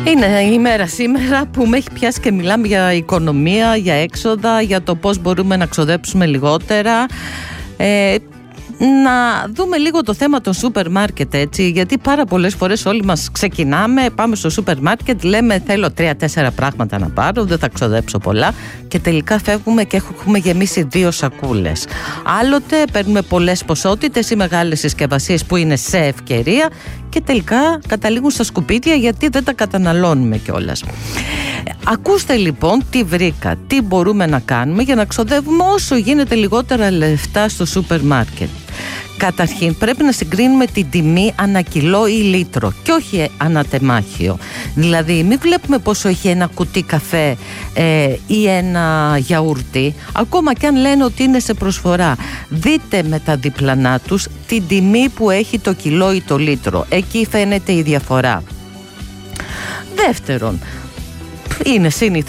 Είναι η ημέρα σήμερα που με έχει πιάσει και μιλάμε για οικονομία, για έξοδα, για το πώς μπορούμε να ξοδέψουμε λιγότερα. Να δούμε λίγο το θέμα των σούπερ μάρκετ, έτσι, γιατί πάρα πολλές φορές όλοι μας ξεκινάμε, πάμε στο σούπερ μάρκετ, λέμε θέλω 3-4 πράγματα να πάρω, δεν θα ξοδέψω πολλά και τελικά φεύγουμε και έχουμε γεμίσει 2 σακούλες. Άλλοτε παίρνουμε πολλές ποσότητες ή μεγάλες συσκευασίες που είναι σε ευκαιρία και τελικά καταλήγουν στα σκουπίδια γιατί δεν τα καταναλώνουμε κιόλας. Ακούστε λοιπόν τι βρήκα, τι μπορούμε να κάνουμε για να ξοδεύουμε όσο γίνεται λιγότερα λεφτά στο σούπερ μάρκετ. Καταρχήν πρέπει να συγκρίνουμε την τιμή ανά κιλό ή λίτρο και όχι ανά τεμάχιο. Δηλαδή μην βλέπουμε πόσο έχει ένα κουτί καφέ ή ένα γιαούρτι, ακόμα και αν λένε ότι είναι σε προσφορά. Δείτε με τα διπλανά τους την τιμή που έχει το κιλό ή το λίτρο. Εκεί φαίνεται η διαφορά. Δεύτερον, είναι συνήθες